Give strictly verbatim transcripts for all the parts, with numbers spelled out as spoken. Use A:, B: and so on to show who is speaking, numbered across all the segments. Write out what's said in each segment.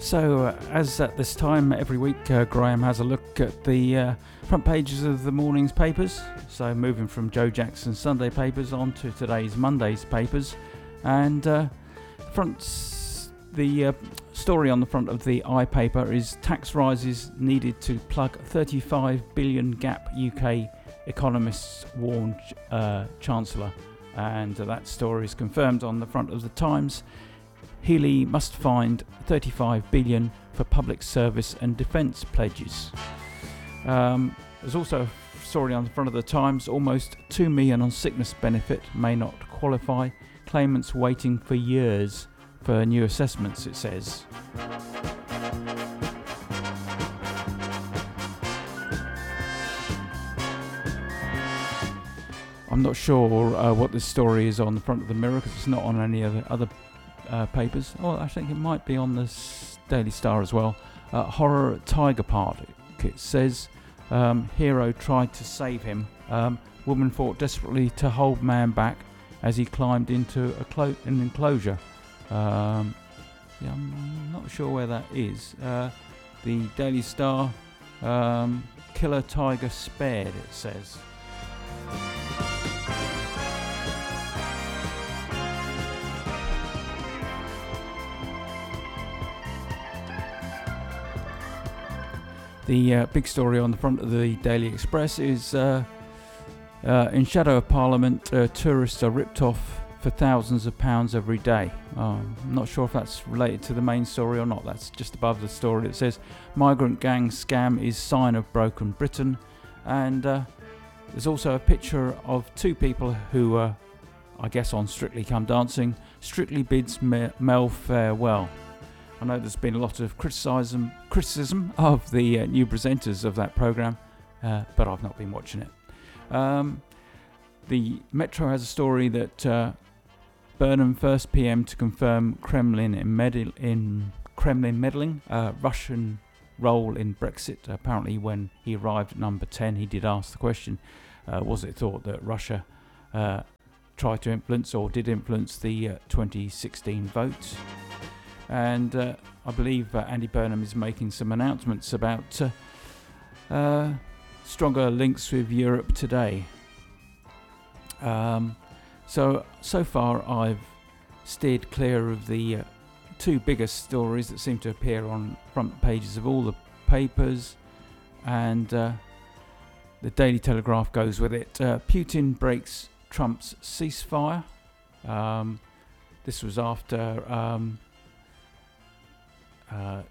A: So, uh, as at this time every week, uh, Graham has a look at the uh, front pages of the morning's papers. So, moving from Joe Jackson's Sunday papers on to today's Monday's papers. And uh, front, the uh, story on the front of the I paper is tax rises needed to plug thirty-five billion gap, U K economists warn uh, Chancellor. And uh, that story is confirmed on the front of the Times. Healey must find thirty-five billion for public service and defence pledges. Um, there's also a story on the front of the Times. Almost two million on sickness benefit may not qualify. Claimants waiting for years for new assessments, it says. I'm not sure uh, what this story is on the front of the Mirror, because it's not on any other other Uh, papers. Oh, I think it might be on the Daily Star as well. Uh, horror at Tiger Park. It says um, hero tried to save him. Um, woman fought desperately to hold man back as he climbed into a clo- an enclosure. Um, yeah, I'm not sure where that is. Uh, the Daily Star. Um, killer tiger spared, it says. The uh, big story on the front of the Daily Express is uh, uh, in shadow of Parliament, uh, tourists are ripped off for thousands of pounds every day. Oh, I'm not sure if that's related to the main story or not. That's just above the story. It says migrant gang scam is sign of broken Britain. And uh, there's also a picture of two people who are, I guess, on Strictly Come Dancing. Strictly bids Mel farewell. I know there's been a lot of criticism criticism of the uh, new presenters of that programme, uh, but I've not been watching it. Um, the Metro has a story that uh, Burnham first P M to confirm Kremlin in, med- in Kremlin meddling, uh, Russian role in Brexit. Apparently, when he arrived at number ten, he did ask the question: uh, was it thought that Russia uh, tried to influence or did influence the uh, twenty sixteen vote? And uh, I believe uh, Andy Burnham is making some announcements about uh, uh, stronger links with Europe today. Um, so, so far I've steered clear of the uh, two biggest stories that seem to appear on front pages of all the papers, and uh, the Daily Telegraph goes with it. Uh, Putin breaks Trump's ceasefire. Um, this was after... Um, Uh,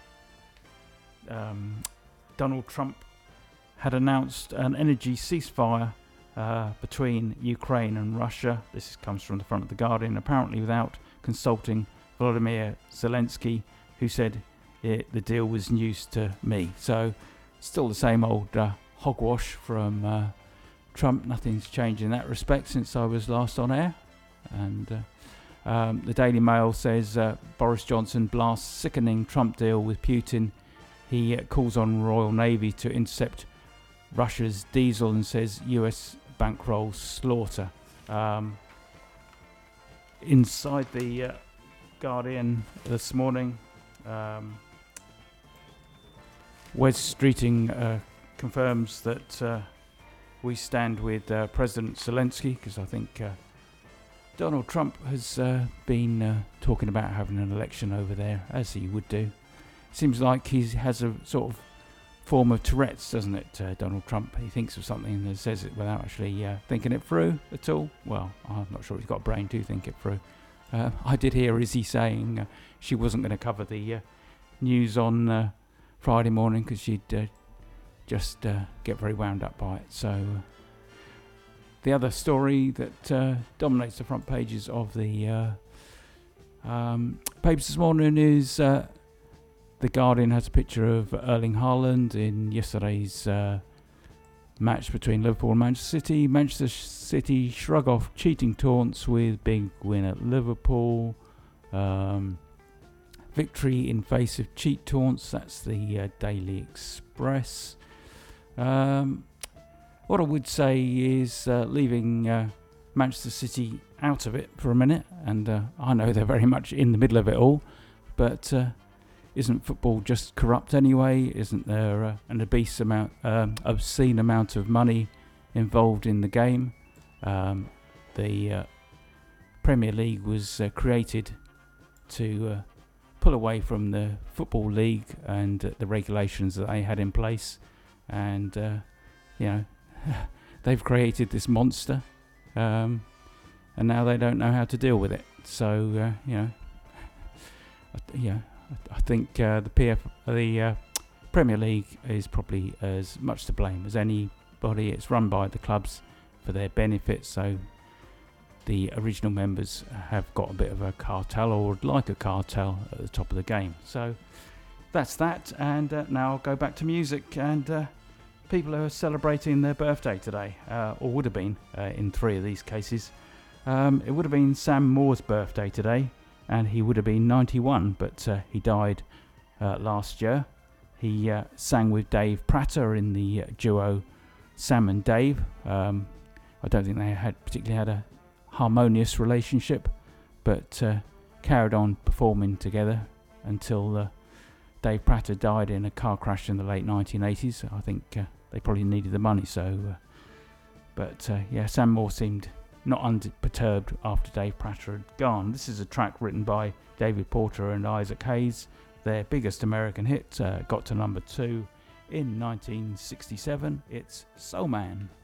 A: um, Donald Trump had announced an energy ceasefire uh, between Ukraine and Russia. This comes from the front of The Guardian, apparently without consulting Volodymyr Zelensky, who said it, the deal was news to me. So, still the same old uh, hogwash from uh, Trump. Nothing's changed in that respect since I was last on air. And... Uh, Um, the Daily Mail says uh, Boris Johnson blasts sickening Trump deal with Putin. He uh, calls on Royal Navy to intercept Russia's diesel and says U S bankroll slaughter. Um, inside the uh, Guardian this morning, um, Wes Streeting uh, confirms that uh, we stand with uh, President Zelensky, because I think... Uh, Donald Trump has uh, been uh, talking about having an election over there, as he would do. Seems like he has a sort of form of Tourette's, doesn't it, uh, Donald Trump? He thinks of something and says it without actually uh, thinking it through at all. Well, I'm not sure he's got a brain to think it through. Uh, I did hear Izzy saying uh, she wasn't going to cover the uh, news on uh, Friday morning because she'd uh, just uh, get very wound up by it. So... Uh, The other story that uh, dominates the front pages of the uh, um, papers this morning is uh, The Guardian has a picture of Erling Haaland in yesterday's uh, match between Liverpool and Manchester City. Manchester City shrug off cheating taunts with big win at Liverpool. Um, victory in face of cheat taunts. That's the uh, Daily Express. Um... What I would say is uh, leaving uh, Manchester City out of it for a minute, and uh, I know they're very much in the middle of it all, but uh, isn't football just corrupt anyway? Isn't there uh, an obese amount, um, obscene amount of money involved in the game? Um, the uh, Premier League was uh, created to uh, pull away from the Football League and uh, the regulations that they had in place, and uh, you know they've created this monster, um, and now they don't know how to deal with it. So uh, you know, yeah, I think uh, the P F, the uh, Premier League is probably as much to blame as anybody. It's run by the clubs for their benefit, so the original members have got a bit of a cartel, or would like a cartel, at the top of the game. So that's that, and uh, now I'll go back to music, and uh, people who are celebrating their birthday today, uh, or would have been uh, in three of these cases. Um, it would have been Sam Moore's birthday today, and he would have been ninety-one, but uh, he died uh, last year. He uh, sang with Dave Prater in the uh, duo Sam and Dave. Um, I don't think they had particularly had a harmonious relationship, but uh, carried on performing together until uh, Dave Prater died in a car crash in the late nineteen eighties. I think uh, they probably needed the money, so uh, but uh, yeah, Sam Moore seemed not unperturbed after Dave Prater had gone. This is a track written by David Porter and Isaac Hayes. Their biggest American hit uh, got to number two in nineteen sixty-seven. It's Soul Man.